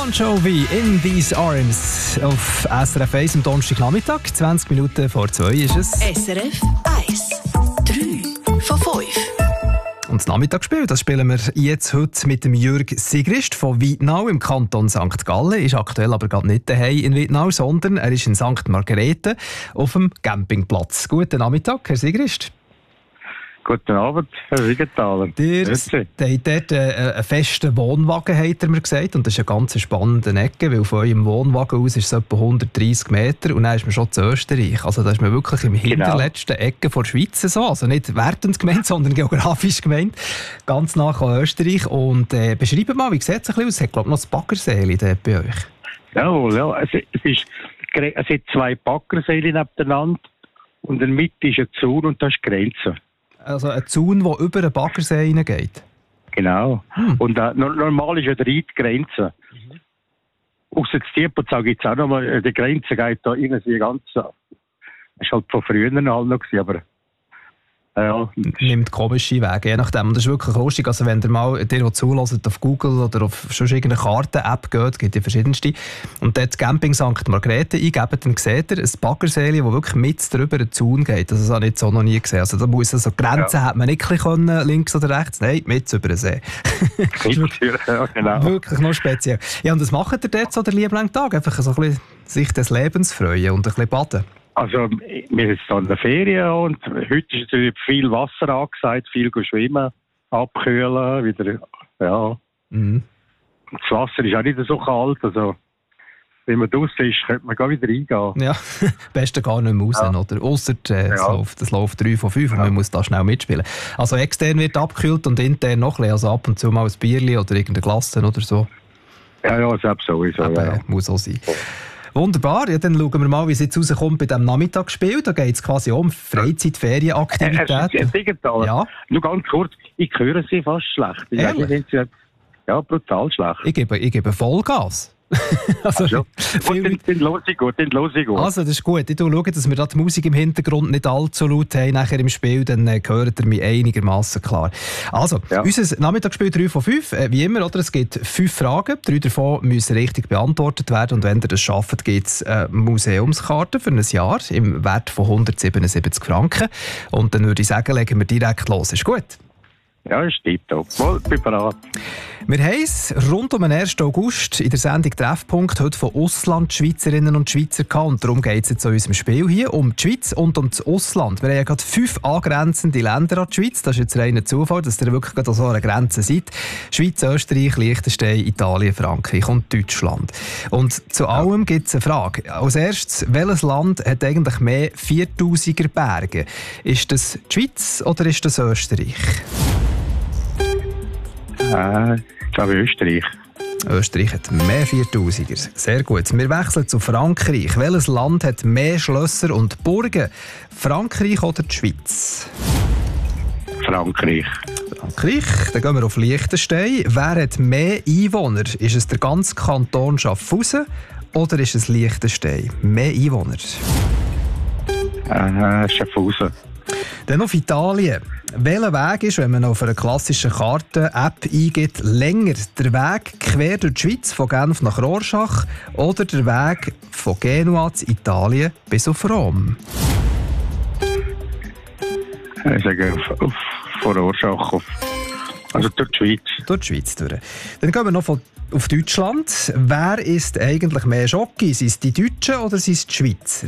Bon Jovi in These Arms auf SRF 1 am Donnerstagnachmittag. 20 Minuten vor 2 ist es. SRF 1. 3 von 5. Und das Nachmittagsspiel, das spielen wir jetzt heute mit dem Jürg Sigrist von Weidnau im Kanton St. Gallen. Ist aktuell aber gerade nicht daheim in Weidnau, sondern er ist in St. Margrethe auf dem Campingplatz. Guten Nachmittag, Herr Sigrist. Guten Abend, Herr Wiegenthaler. Ihr habt dort einen festen Wohnwagen, hat er mir gesagt. Und das ist eine ganz spannende Ecke, weil von eurem Wohnwagen aus ist es etwa 130 Meter und dann ist man schon zu Österreich. Also da ist man wirklich im hinterletzten Ecke der Schweiz so. Also nicht wertend gemeint, sondern geografisch gemeint. Ganz nach an Österreich. Und beschreibt mal, wie sieht es ein bisschen aus? Es hat, glaube ich, noch das Baggerseeli dort bei euch. Jawohl, ja. Es hat 2 Baggerseele nebeneinander und in der Mitte ist ein Zaun und das ist die Grenze. Also ein Zaun, der über den Baggersee hineingeht? Genau. Und normal ist ja die Grenze. Ausser das Tierpozau gibt es auch noch mal, die Grenze geht da irgendwie ganz... Das war halt von früher halt noch, aber... Ja. Nimmt komische Wege, je nachdem. Und das ist wirklich lustig. Also wenn ihr mal zuhört auf Google oder auf schon irgendeine Karten-App geht, gibt es verschiedenste, und dort Camping St. Margrethe eingebt, dann seht ihr ein Baggerseeli, das wirklich mit drüber den Zaun geht. Das habe ich jetzt so noch nie gesehen. Also da muss also Grenzen hat man nicht können, links oder rechts. Nein, mit über den See. Ja, genau. Wirklich noch speziell. Ja, und was macht ihr dort so den lieben Tag? Einfach so ein bisschen sich des Lebens freuen und ein bisschen baden? Also, wir sind in der Ferien und heute ist natürlich viel Wasser angesagt, viel schwimmen, abkühlen, wieder, ja. Mhm. Das Wasser ist auch nicht so kalt, also wenn man draussen ist, könnte man gar wieder reingehen. Ja, besten gar nicht mehr raus, oder? Ausser das läuft 3 von 5 und man muss da schnell mitspielen. Also extern wird abgekühlt und intern noch ein bisschen, also ab und zu mal ein Bierchen oder irgendeine Glasse oder so. Ja, selbst sowieso. Ja. Muss auch sein. Wunderbar, ja, dann schauen wir mal, wie es jetzt rauskommt bei diesem Nachmittagsspiel. Da geht es quasi um Freizeit, Ferienaktivitäten. Ja. Nur ganz kurz, ich höre Sie fast schlecht. Ja, brutal schlecht. Ich gebe Vollgas. Also, dann los ich gut. Also, das ist gut. Ich schaue, dass wir da die Musik im Hintergrund nicht allzu laut haben nachher im Spiel, dann hört ihr mich einigermaßen klar. Also, unser Nachmittagsspiel 3 von 5, wie immer, oder? Es gibt 5 Fragen, 3 davon müssen richtig beantwortet werden und wenn ihr das schafft, gibt es eine Museumskarte für ein Jahr im Wert von 177 Franken. Und dann würde ich sagen, legen wir direkt los. Ist gut? Ja, ist tipptopp. Ich bin bereit. Wir haben es rund um den 1. August in der Sendung Treffpunkt heute von Auslandschweizerinnen und Schweizer gehabt. Und darum geht es jetzt in unserem Spiel hier um die Schweiz und um das Ausland. Wir haben ja gerade 5 angrenzende Länder an die Schweiz. Das ist jetzt reiner Zufall, dass ihr wirklich gerade an so einer Grenze seid. Schweiz, Österreich, Liechtenstein, Italien, Frankreich und Deutschland. Und zu allem gibt es eine Frage. Als erstes, welches Land hat eigentlich mehr 4000er Berge? Ist das die Schweiz oder ist das Österreich? Ich glaube Österreich. Österreich hat mehr 4000er. Sehr gut. Wir wechseln zu Frankreich. Welches Land hat mehr Schlösser und Burgen? Frankreich oder die Schweiz? Frankreich. Dann gehen wir auf Liechtenstein. Wer hat mehr Einwohner? Ist es der ganze Kanton Schaffhausen oder ist es Liechtenstein? Mehr Einwohner? Schaffhausen. Dann auf Italien. Welcher Weg ist, wenn man auf einer klassischen Karte-App eingibt, länger? Der Weg quer durch die Schweiz von Genf nach Rorschach oder der Weg von Genua zu Italien bis auf Rom? Ich sage von Rorschach also durch die Schweiz. Durch die Schweiz durch. Dann gehen wir noch auf Deutschland. Wer isst eigentlich mehr Schoki? Sind es die Deutschen oder sind es die Schweizer?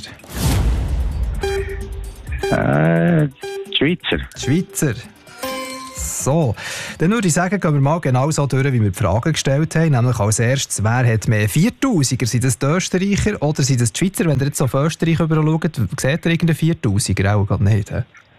Schweizer. So, dann würde ich sagen, gehen wir mal genau so durch, wie wir die Fragen gestellt haben. Nämlich als erstes, wer hat mehr 4000er? Sind das die Österreicher oder sind das die Schweizer? Wenn ihr jetzt auf Österreich rüber schaut, seht ihr irgendeinen 4000er? Auch gerade nicht.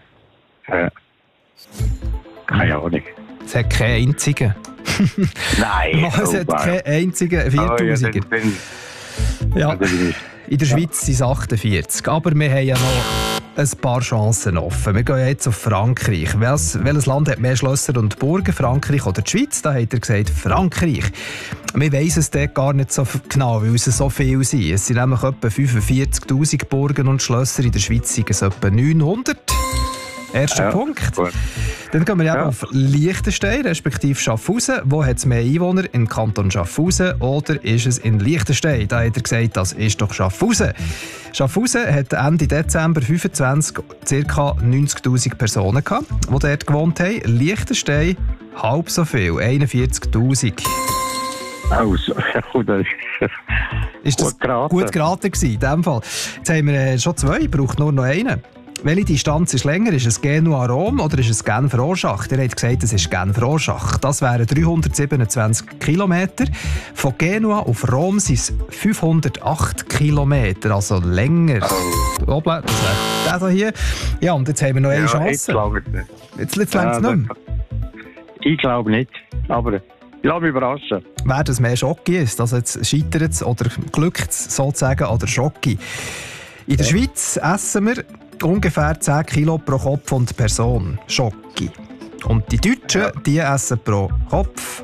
Keine Ahnung. Es hat keinen einzigen. Nein. Es hat keinen einzigen 4000er. Ja, in der Schweiz sind es 48. Aber wir haben ja noch ein paar Chancen offen. Wir gehen jetzt auf Frankreich. Welches Land hat mehr Schlösser und Burgen? Frankreich oder die Schweiz? Da hat er gesagt Frankreich. Wir weiss es dort gar nicht so genau, weil es so viel sind. Es sind nämlich etwa 45'000 Burgen und Schlösser. In der Schweiz sind es etwa 900. Erster Punkt. Gut. Dann gehen wir auf Liechtenstein, respektive Schaffhausen. Wo hat es mehr Einwohner? Im Kanton Schaffhausen oder ist es in Liechtenstein? Da hat er gesagt, das ist doch Schaffhausen. Schaffhausen hat Ende Dezember 25 ca. 90'000 Personen gehabt, die dort gewohnt haben. Liechtenstein halb so viel, 41'000. Also, Ist das gut geraten gewesen, in dem Fall? Jetzt haben wir schon 2, braucht nur noch einen. Welche Distanz ist länger? Ist es Genua-Rom oder ist es Genf-Rorschach? Ihr habt gesagt, es ist Genf-Rorschach. Das wären 327 Kilometer. Von Genua auf Rom sind es 508 Kilometer, also länger. Hoppla, das wäre der hier. Ja, und jetzt haben wir noch eine Chance. Ich glaube nicht. Jetzt längt es nicht mehr. Ich glaube nicht, aber ich lasse mich überraschen. Wer das mehr Schocki ist, also jetzt scheitert es oder glückt es sozusagen an der Schocki. In der Schweiz essen wir ungefähr 10 Kilo pro Kopf und Person Schocki. Und die Deutschen, die essen pro Kopf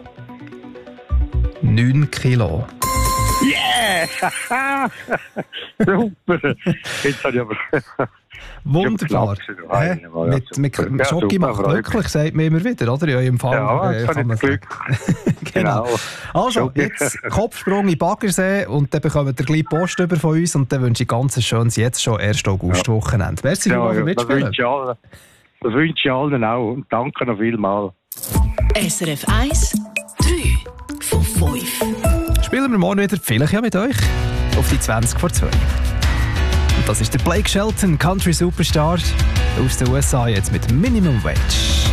9 Kilo. Yeah! Super! Jetzt habe ich aber... Wunderbar. Mit Schocki macht glücklich, sagt man immer wieder, oder? Ja, im Fall, ja, kann man Glück. Genau. Also, jetzt Kopfsprung in Baggersee und dann bekommt ihr gleich Post über von uns und dann wünsche ich ganz ein schönes, jetzt schon 1. August-Wochenende. Merci für das Mitspielen. Das wünsche ich allen auch und danke noch vielmals. SRF 1, 3 von 5. Spielen wir morgen wieder, vielleicht ja mit euch, auf die 20 vor 2. Und das ist der Blake Shelton, Country Superstar aus den USA, jetzt mit Minimum Wage.